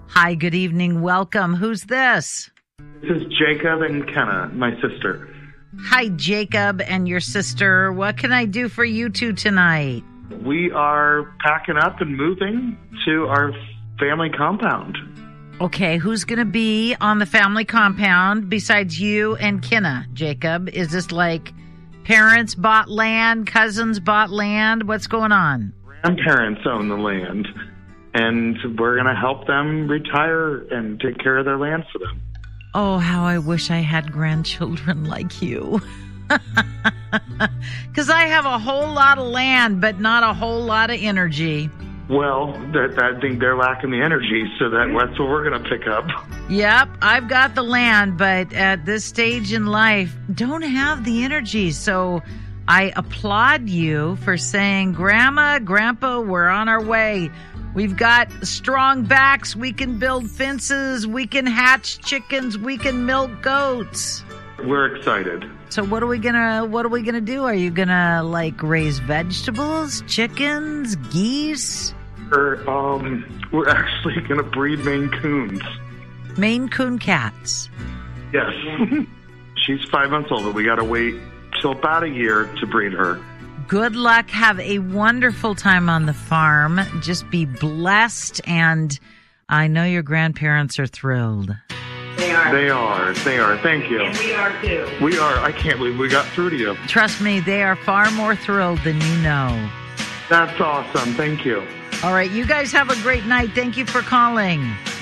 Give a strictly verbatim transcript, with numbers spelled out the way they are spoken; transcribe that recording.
Hi, good evening. Welcome. Who's this? This is Jacob and Kenna, my sister. Hi, Jacob and your sister. What can I do for you two tonight? We are packing up and moving to our family compound. Okay, who's going to be on the family compound besides you and Kenna, Jacob? Is this like parents bought land, cousins bought land? What's going on? Grandparents own the land, and we're going to help them retire and take care of their land for them. Oh, how I wish I had grandchildren like you. Because I have a whole lot of land, but not a whole lot of energy. Well, that, that, I think they're lacking the energy, so that, that's what we're going to pick up. Yep, I've got the land, but at this stage in life, don't have the energy. So I applaud you for saying, Grandma, Grandpa, we're on our way. We've got strong backs. We can build fences. We can hatch chickens. We can milk goats. We're excited. So what are we gonna what are we gonna do? Are you gonna like raise vegetables, chickens, geese? We're um we're actually gonna breed Maine Coons. Maine Coon cats. Yes. She's five months old, but we gotta wait till about a year to breed her. Good luck. Have a wonderful time on the farm. Just be blessed, and I know your grandparents are thrilled. They are. They are. They are. Thank you. And we are too. We are. I can't believe we got through to you. Trust me, they are far more thrilled than you know. That's awesome. Thank you. All right, you guys have a great night. Thank you for calling.